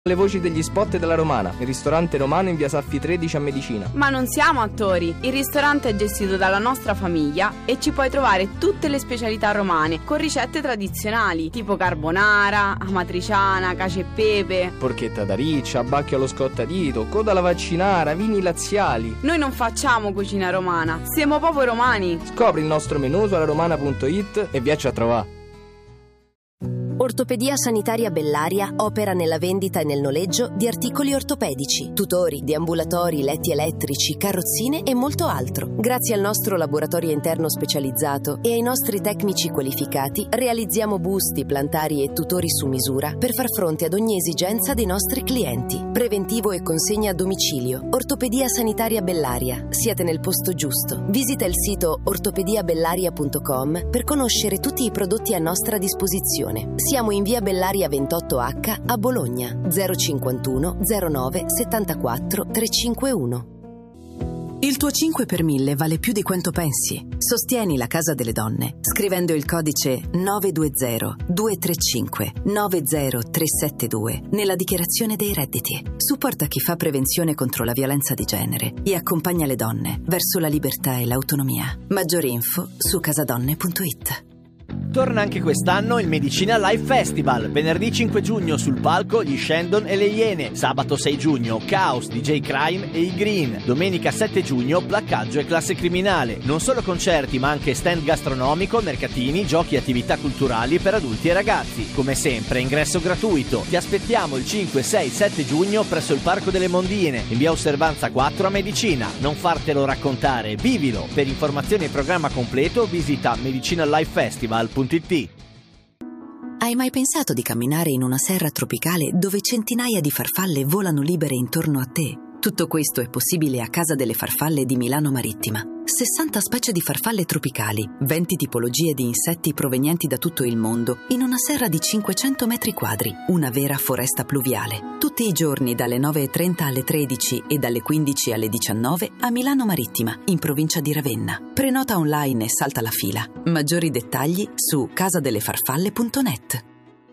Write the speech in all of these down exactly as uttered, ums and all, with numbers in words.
Le voci degli spot della Romana, il ristorante romano in via Saffi tredici a Medicina. Ma non siamo attori, il ristorante è gestito dalla nostra famiglia e ci puoi trovare tutte le specialità romane con ricette tradizionali tipo carbonara, amatriciana, cacio e pepe, Porchetta da riccia, abbacchio allo scottadito, coda alla vaccinara, vini laziali. Noi non facciamo cucina romana, siamo proprio romani. Scopri il nostro menù su alaromana punto it e viacci a trovare. Ortopedia Sanitaria Bellaria opera nella vendita e nel noleggio di articoli ortopedici, tutori, deambulatori, letti elettrici, carrozzine e molto altro. Grazie al nostro laboratorio interno specializzato e ai nostri tecnici qualificati, realizziamo busti, plantari e tutori su misura per far fronte ad ogni esigenza dei nostri clienti. Preventivo e consegna a domicilio. Ortopedia Sanitaria Bellaria. Siete nel posto giusto. Visita il sito ortopedia bellaria punto com per conoscere tutti i prodotti a nostra disposizione. Siamo in via Bellaria ventotto acca a Bologna, zero cinquantuno zero nove settantaquattro trecentocinquantuno. Il tuo cinque per mille vale più di quanto pensi. Sostieni la Casa delle Donne scrivendo il codice nove due zero due tre cinque nove zero tre sette due nella dichiarazione dei redditi. Supporta chi fa prevenzione contro la violenza di genere e accompagna le donne verso la libertà e l'autonomia. Maggiori info su casadonne punto it. Torna anche quest'anno il Medicina Live Festival. Venerdì cinque giugno sul palco gli Shandon e le Iene. Sabato sei giugno Chaos, D J Crime e i Green. Domenica sette giugno Placcaggio e Classe Criminale. Non solo concerti ma anche stand gastronomico, mercatini, giochi e attività culturali per adulti e ragazzi. Come sempre ingresso gratuito. Ti aspettiamo il cinque, sei, sette giugno presso il Parco delle Mondine in via Osservanza quattro a Medicina. Non fartelo raccontare, vivilo. Per informazioni e programma completo visita medicinalifefestival punto it. Hai mai pensato di camminare in una serra tropicale dove centinaia di farfalle volano libere intorno a te? Tutto questo è possibile a Casa delle Farfalle di Milano Marittima. sessanta specie di farfalle tropicali, venti tipologie di insetti provenienti da tutto il mondo, in una serra di cinquecento metri quadri, una vera foresta pluviale. Tutti i giorni dalle nove e trenta alle tredici e dalle quindici alle diciannove a Milano Marittima, in provincia di Ravenna. Prenota online e salta la fila. Maggiori dettagli su casadelefarfalle punto net.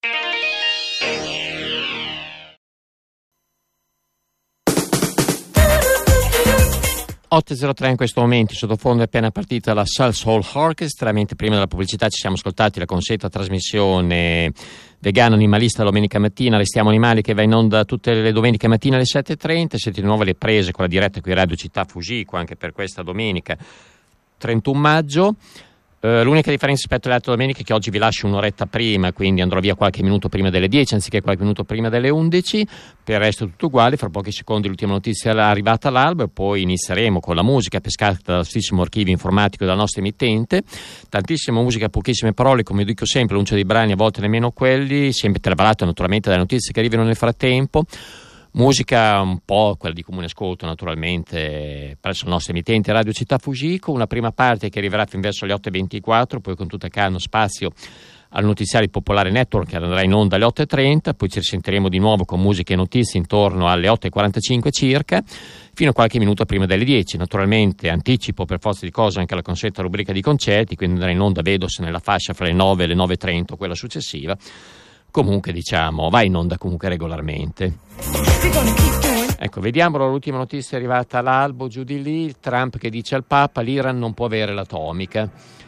otto e zero tre in questo momento, sottofondo è appena partita la Soul Soul Orchestra, mentre prima della pubblicità ci siamo ascoltati la consueta trasmissione vegana animalista domenica mattina, Restiamo Animali, che va in onda tutte le domeniche mattine alle sette e trenta. Siete di nuovo alle prese con la diretta qui Radio Città Fugico anche per questa domenica trentuno maggio. Uh, l'unica differenza rispetto alle altre domeniche è che oggi vi lascio un'oretta prima, quindi andrò via qualche minuto prima delle dieci anziché qualche minuto prima delle undici. Per il resto tutto uguale, fra pochi secondi l'ultima notizia è arrivata all'alba e poi inizieremo con la musica pescata dallo stesso archivio informatico della nostra emittente. Tantissima musica, pochissime parole, come dico sempre, l'uncia dei brani, a volte nemmeno quelli, sempre travalato naturalmente dalle notizie che arrivano nel frattempo. Musica un po' quella di comune ascolto naturalmente presso il nostro emittente Radio Città Fugico, una prima parte che arriverà fin verso le otto e ventiquattro, poi con tutta calma spazio al notiziario Popolare Network che andrà in onda alle otto e trenta, poi ci risentiremo di nuovo con musica e notizie intorno alle otto e quarantacinque circa, fino a qualche minuto prima delle dieci. Naturalmente anticipo per forza di cose anche la consueta rubrica di concerti, quindi andrà in onda vedo se nella fascia fra le nove e le nove e trenta quella successiva. Comunque diciamo va in onda comunque regolarmente. Ecco, vediamo l'ultima notizia arrivata all'albo giù di lì, Trump che dice al Papa l'Iran non può avere l'atomica.